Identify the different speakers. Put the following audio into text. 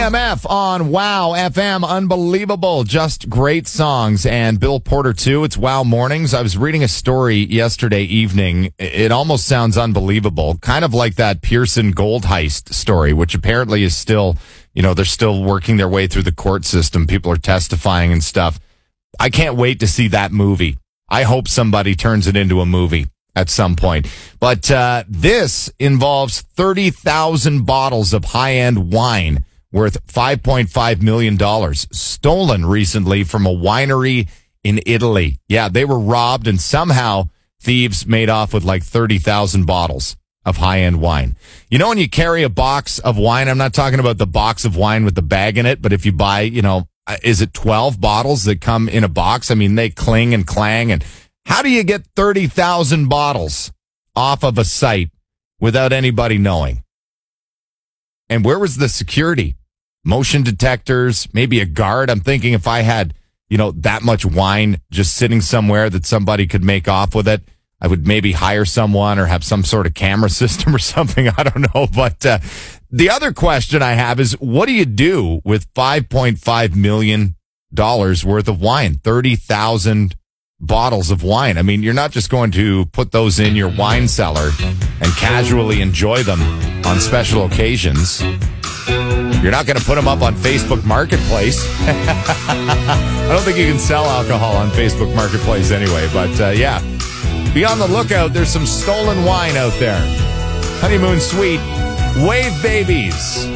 Speaker 1: BMF on Wow FM. Unbelievable. Just great songs. And Bill Porter, too. It's Wow Mornings. I was reading a story yesterday evening. It almost sounds unbelievable. Kind of like that Pearson gold heist story, which apparently is still, they're still working their way through the court system. People are testifying and stuff. I can't wait to see that movie. I hope somebody turns it into a movie at some point. But this involves 30,000 bottles of high-end wine worth $5.5 million stolen recently from a winery in Italy. Yeah, they were robbed, and somehow thieves made off with like 30,000 bottles of high-end wine. When you carry a box of wine, I'm not talking about the box of wine with the bag in it, but if you buy, is it 12 bottles that come in a box? I mean, they cling and clang. And how do you get 30,000 bottles off of a site without anybody knowing? And where was the security? Motion detectors, maybe a guard. I'm thinking if I had, that much wine just sitting somewhere that somebody could make off with it, I would maybe hire someone or have some sort of camera system or something. I don't know. But the other question I have is, what do you do with $5.5 million worth of wine? 30,000 bottles of wine. I mean, you're not just going to put those in your wine cellar and casually enjoy them on special occasions. You're not going to put them up on Facebook Marketplace. I don't think you can sell alcohol on Facebook Marketplace anyway, but yeah. Be on the lookout. There's some stolen wine out there. Honeymoon Suite. Wave Babies.